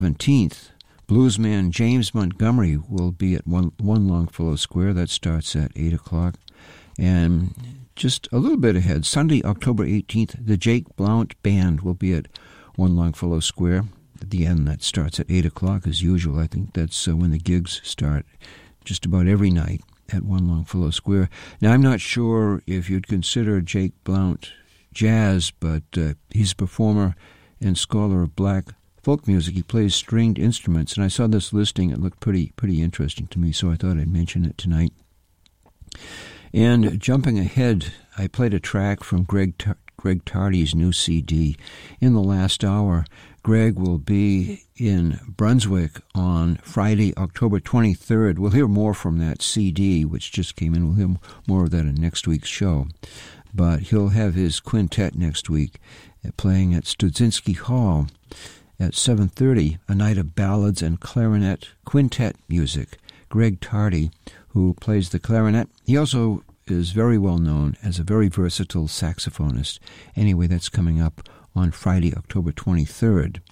17th, bluesman James Montgomery will be at One Longfellow Square. That starts at 8 o'clock. And just a little bit ahead, Sunday, October 18th, the Jake Blount Band will be at One Longfellow Square. At the end, that starts at 8 o'clock as usual. I think that's when the gigs start just about every night at One Longfellow Square. Now, I'm not sure if you'd consider Jake Blount jazz, but he's a performer and scholar of black folk music. He plays stringed instruments, and I saw this listing. It looked pretty interesting to me, so I thought I'd mention it tonight. And jumping ahead, I played a track from Greg Tardy's new CD. In the last hour, Greg will be in Brunswick on Friday, October 23rd. We'll hear more from that CD, which just came in. We'll hear more of that in next week's show. But he'll have his quintet next week playing at Studzinski Hall at 7:30, a night of ballads and clarinet quintet music. Greg Tardy, who plays the clarinet, he also is very well known as a very versatile saxophonist. Anyway, that's coming up on Friday, October 23rd.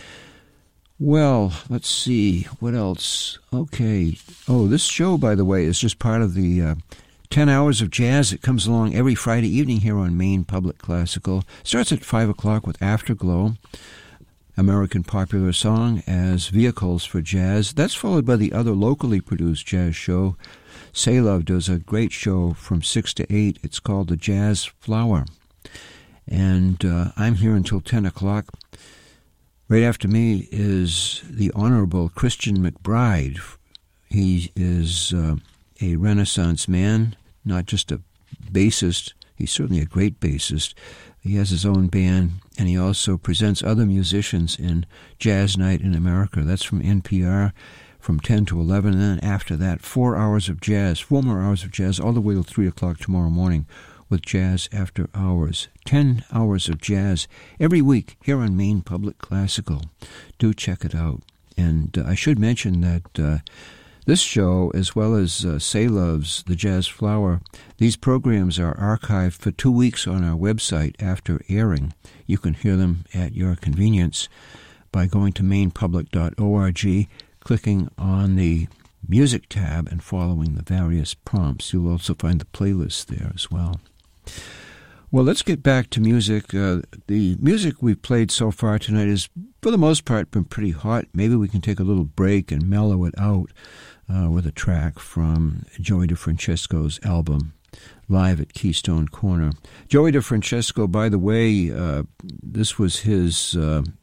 Well, let's see, what else? Okay. Oh, this show, by the way, is just part of the 10 Hours of Jazz. It comes along every Friday evening here on Maine Public Classical. Starts at 5 o'clock with Afterglow, American Popular Song as Vehicles for Jazz. That's followed by the other locally produced jazz show. Say Love does a great show from 6 to 8. It's called The Jazz Flower. And I'm here until 10 o'clock. Right after me is the Honorable Christian McBride. He is a Renaissance man, not just a bassist. He's certainly a great bassist. He has his own band, and he also presents other musicians in Jazz Night in America. That's from NPR from 10 to 11, and then after that, 4 hours of jazz, 4 more hours of jazz, all the way till 3 o'clock tomorrow morning with Jazz After Hours. 10 hours of jazz every week here on Maine Public Classical. Do check it out. And I should mention that this show, as well as Say Love's The Jazz Flower, these programs are archived for 2 weeks on our website after airing. You can hear them at your convenience by going to mainepublic.org, clicking on the Music tab and following the various prompts. You'll also find the playlist there as well. Well, let's get back to music. The music we've played so far tonight has, for the most part, been pretty hot. Maybe we can take a little break and mellow it out with a track from Joey DeFrancesco's album, Live at Keystone Corner. Joey DeFrancesco, by the way, this was his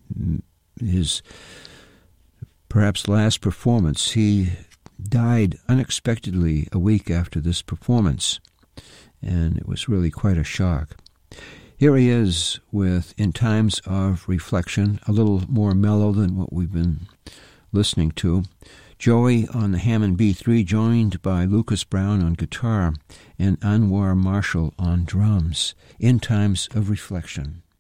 perhaps last performance. He died unexpectedly a week after this performance, and it was really quite a shock. Here he is with In Times of Reflection, a little more mellow than what we've been listening to. Joey on the Hammond B3, joined by Lucas Brown on guitar and Anwar Marshall on drums. In Times of Reflection.